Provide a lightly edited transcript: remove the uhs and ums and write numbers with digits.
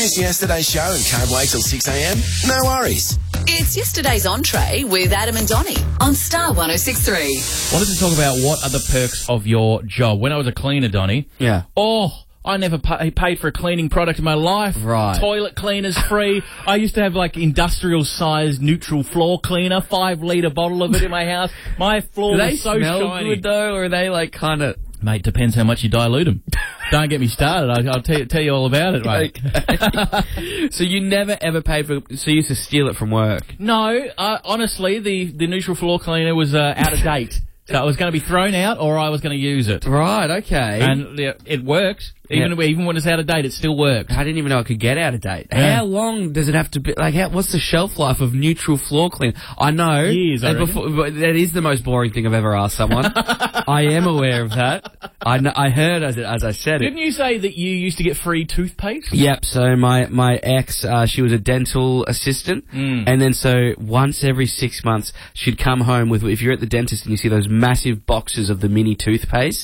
missed yesterday's show and can't wait till 6 a.m? No worries. It's yesterday's entree with Adam and Donnie on Star 106.3. Wanted to talk about what are the perks of your job. When I was a cleaner, Donnie. Yeah. I never paid for a cleaning product in my life. Right. Toilet cleaners free. I used to have like industrial-sized neutral floor cleaner, 5-litre bottle of it in my house. My floor was so shiny. Good though, or are they like kind of... Mate, depends how much you dilute them. Don't get me started. I'll tell you all about it, mate. Okay. So you never ever paid for... So you used to steal it from work? No, honestly, the neutral floor cleaner was out of date. So it was going to be thrown out or I was going to use it. Right, okay. And it works. Even when it's out of date, it still works. I didn't even know it could get out of date. Yeah. How long does it have to be? Like, what's the shelf life of neutral floor cleaner? I know. Years, I reckon. But that is the most boring thing I've ever asked someone. I am aware of that. I heard as I said it. Didn't you say that you used to get free toothpaste? Yep, so my ex, she was a dental assistant, and then so once every 6 months, she'd come home with, if you're at the dentist and you see those massive boxes of the mini toothpaste,